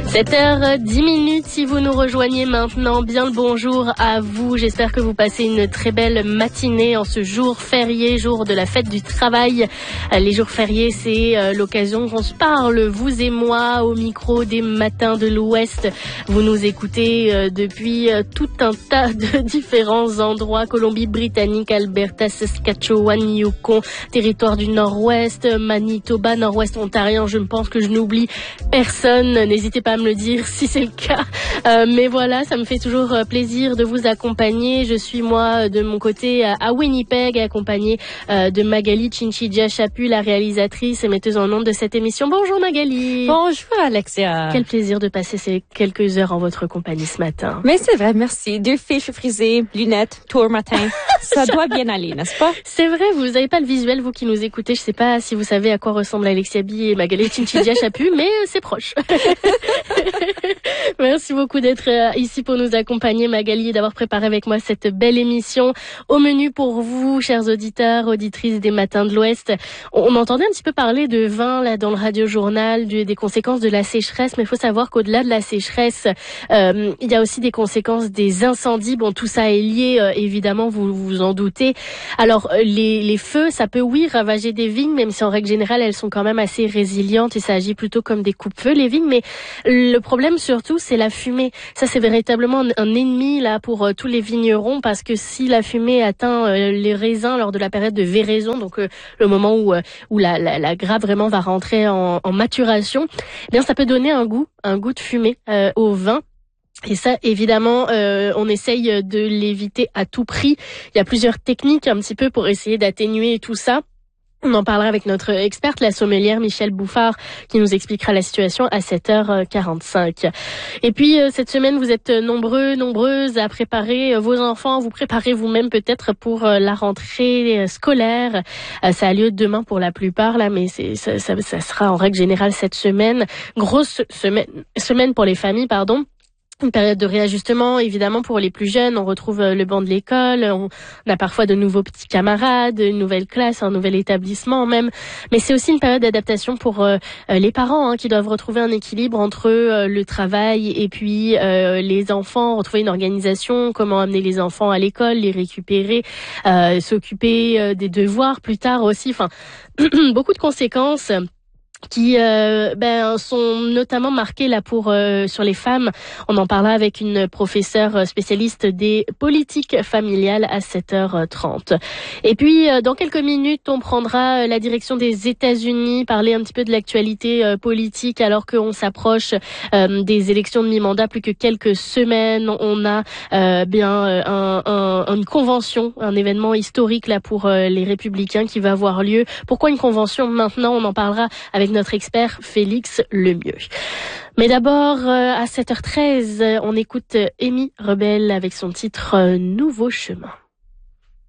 7h10, si vous nous rejoignez maintenant, bien le bonjour à vous. J'espère que vous passez une très belle matinée en ce jour férié, jour de la fête du travail. Les jours fériés, c'est l'occasion qu'on se parle, vous et moi, au micro des matins de l'Ouest. Vous nous écoutez depuis tout un tas de différents endroits, Colombie-Britannique, Alberta, Saskatchewan, Yukon, territoire du Nord-Ouest, Manitoba, Nord-Ouest ontarien. Je pense que je n'oublie personne. N'hésitez pas à me le dire si c'est le cas. Mais voilà, ça me fait toujours plaisir de vous accompagner. Je suis moi de mon côté à Winnipeg, accompagnée de Magali Chinchidja-Chaput, la réalisatrice et metteuse en ondes de cette émission. Bonjour Magali. Bonjour Alexia. Quel plaisir de passer ces quelques heures en votre compagnie ce matin. Mais c'est vrai, merci. 2 fiches frisées, lunettes, tour matin. Ça doit bien aller, n'est-ce pas? C'est vrai, vous n'avez pas le visuel, vous qui nous écoutez. Je sais pas si vous savez à quoi ressemblent Alexia B et Magali Chinchidja-Chaput, mais c'est proche. Merci beaucoup d'être ici pour nous accompagner, Magali, et d'avoir préparé avec moi cette belle émission. Au menu pour vous, chers auditeurs, auditrices des Matins de l'Ouest, on entendait un petit peu parler de vin là dans le radio-journal, des conséquences de la sécheresse, mais il faut savoir qu'au-delà de la sécheresse, il y a aussi des conséquences des incendies. Bon, tout ça est lié, évidemment, vous vous en doutez. Alors, les feux, ça peut, oui, ravager des vignes, même si en règle générale, elles sont quand même assez résilientes et ça agit plutôt comme des coupe-feux, les vignes, mais le problème surtout, c'est la fumée. Ça, c'est véritablement un ennemi là pour tous les vignerons, parce que si la fumée atteint les raisins lors de la période de véraison, donc le moment où la grappe vraiment va rentrer en maturation, eh bien ça peut donner un goût de fumée au vin. Et ça, évidemment, on essaye de l'éviter à tout prix. Il y a plusieurs techniques un petit peu pour essayer d'atténuer tout ça. On en parlera avec notre experte, la sommelière Michèle Bouffard, qui nous expliquera la situation à 7h45. Et puis, cette semaine, vous êtes nombreuses à préparer vos enfants. Vous préparez vous-même peut-être pour la rentrée scolaire. Ça a lieu demain pour la plupart, là, mais ça sera en règle générale cette semaine. Grosse semaine pour les familles, pardon. Une période de réajustement, évidemment, pour les plus jeunes. On retrouve le banc de l'école, on a parfois de nouveaux petits camarades, une nouvelle classe, un nouvel établissement même. Mais c'est aussi une période d'adaptation pour les parents qui doivent retrouver un équilibre entre le travail et puis les enfants, retrouver une organisation, comment amener les enfants à l'école, les récupérer, s'occuper des devoirs plus tard aussi. Enfin, beaucoup de conséquences qui sont notamment marquées là sur les femmes. On en parlera avec une professeure spécialiste des politiques familiales à 7h30. Et puis dans quelques minutes, on prendra la direction des États-Unis, parler un petit peu de l'actualité politique alors qu'on s'approche des élections de mi-mandat, plus que quelques semaines. On a une convention, un événement historique là pour les républicains qui va avoir lieu. Pourquoi une convention maintenant? On en parlera avec notre expert Félix Lemieux. Mais d'abord, à 7h13, on écoute Amy Rebel avec son titre Nouveau chemin.